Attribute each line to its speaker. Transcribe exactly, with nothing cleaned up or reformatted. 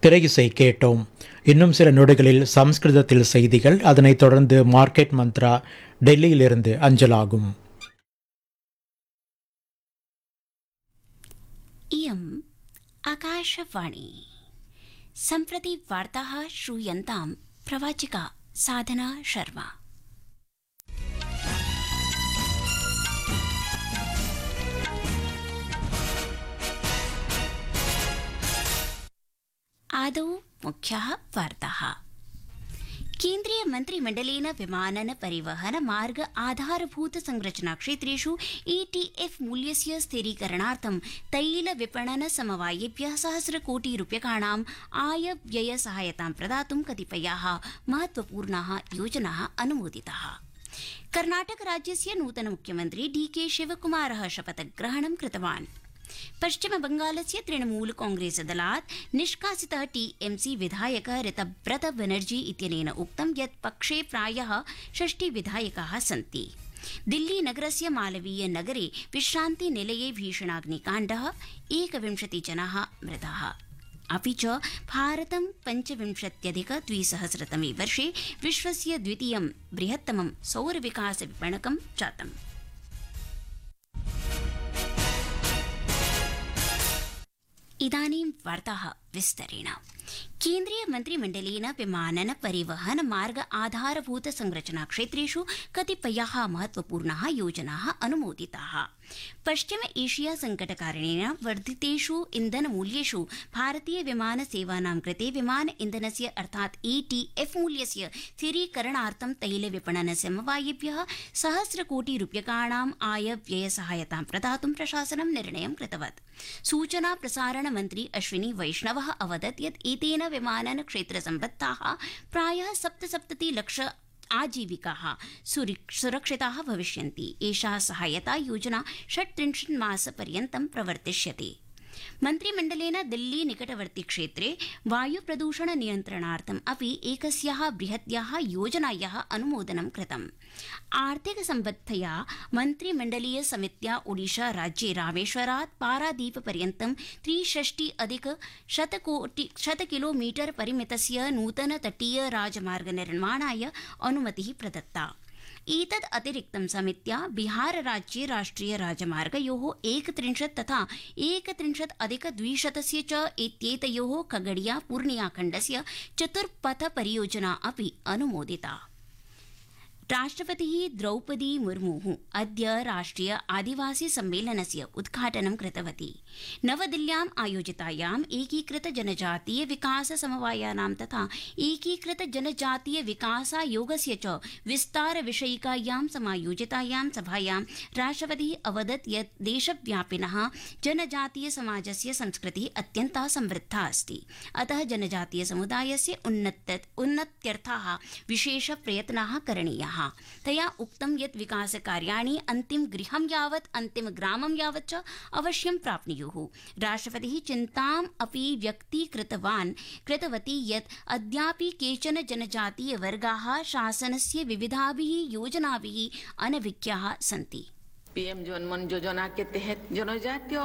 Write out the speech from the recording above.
Speaker 1: திரையிசை கேட்டோம். இன்னும் சில நொடிகளில் சம்ஸ்கிருதத்தில் செய்திகள், அதனைத் தொடர்ந்து மார்க்கெட் மந்த்ரா டெல்லியிலிருந்து அஞ்சலாகும்.
Speaker 2: इयम् आकाशवाणी। सम्प्रति वार्ताः श्रूयन्तां प्रवाचिका साधना शर्मा। आदौ मुख्याः वार्ताः। केन्द्रीय मन्त्रिमण्डलेन विमानन परिवहन मार्ग आधारभूत संरचना क्षेत्रेषु एटीएफ मूल्यस्य स्थिरीकरणार्थं तैल विपणन समवायेभ्यः सहस्रकोटि रूप्यकाणाम् आय व्यय सहायतां प्रदातुं कतिपयाः महत्वपूर्णाः योजनाः अनुमोदिताः। कर्णाटक राज्यस्य नूतन मुख्यमन्त्री डी के शिवकुमारः शपथग्रहणं कृतवान्। पश्चिम बंगालस्य तृणमूल कांग्रेस दलात् निष्कासितः टीएमसी विधायकः ऋतव्रत बनर्जी इत्यनेन उक्तं यत् पक्षे प्रायः षष्टि विधायकाः सन्ति। दिल्ली नगरस्य मालवीय नगरे विश्रान्ति निलये भीषणाग्निकाण्डः, एकविंशति जनाः मृताः। अपि च भारतं पञ्चविंशत्यधिक द्विसहस्रतमे वर्षे विश्वस्य द्वितीयं बृहत्तमं सौरविकास विपणकं जातम्। इदानीं वार्ताः विस्तरेण। केन्द्रीय मन्त्रिमण्डलेन विमानन परिवहन मार्ग आधारभूत संरचना क्षेत्रेषु कतिपयाः महत्वपूर्णाः योजनाः अनुमोदिताः। पश्चिम एशिया संकटकारणेन वर्धितेषु इन्धनमूल्येषु भारतीय विमान सेवानां कृते विमान इन्धनस्य अर्थात् एटीएफ मूल्यस्य स्थिरीकरणार्थं तैल विपणन समवायेभ्यः सहस्रकोटि रूप्यकाणाम् आय व्यय सहायतां प्रदातुं प्रशासनं निर्णयं कृतवत्। सूचना प्रसारण मन्त्री अश्विनी वैष्णवः अवदत् यत् एतेन विमानन क्षेत्र सम्बद्धाः प्रायः सप्तसप्तति लक्ष आजीविकाः सुरक्षिताः भविष्यन्ति। एषा सहायता योजना षट्त्रिंशत् मासपर्यन्तं प्रवर्तिष्यति। मन्त्रिमण्डलेन दिल्ली निकटवर्ती क्षेत्रे वायु प्रदूषण नियन्त्रणार्थम् अपि एकस्याः बृहत्याः योजनायाः अनुमोदनं कृतम्। आर्थिक सम्बद्धया मन्त्रिमण्डलीय समित्या ओडिशा राज्ये रामेश्वरात् पारादीप पर्यन्तं त्रिषष्टि अधिक शतकोटि शतकिलोमीटर परिमितस्य नूतन तटीय राजमार्ग निर्माणाय अनुमतिः प्रदत्ता। एतद् अतिरिक्तं समित्या बिहार राज्ये राष्ट्रिय राजमार्गयोः एकत्रिंशत् तथा एकत्रिंशत् अधिक द्विशतस्य च इत्येतयोः खगड़िया पूर्णिया खण्डस्य चतुर्पथ परियोजना अपि अनुमोदिता। राष्ट्रपतिः द्रौपदी मुर्मुः अद्य राष्ट्रिय आदिवासी सम्मेलनस्य उद्घाटनं कृतवती। नवदिल्ल्याम् आयोजितायाम् एकीकृत जनजातीय विकास समवायानां तथा एकीकृत जनजातीय विकासायोगस्य च विस्तार विषयिकायां समायोजितायां सभायां राष्ट्रपतिः अवदत् यत् देशव्यापिनः जनजातीय समाजस्य संस्कृतिः अत्यन्ता समृद्धा अस्ति। अतः जनजातीय समुदायस्य उन्नत्यर्थाः विशेष प्रयत्नाः करणीयाः। तया उक्तं यत् विकासकार्याणि अन्तिम गृहं यावत् अन्तिम ग्रामं यावत् च अवश्यं प्राप्नुयुः। राष्ट्रपतिः चिन्ताम् अपि व्यक्तीकृतवान् कृतवती यत् अद्यापि केचन जनजातीय वर्गाः शासनस्य विविधाभिः योजनाभिः अनभिज्ञाः सन्ति।
Speaker 3: पीएम जनमन योजना के तहत जनजातीय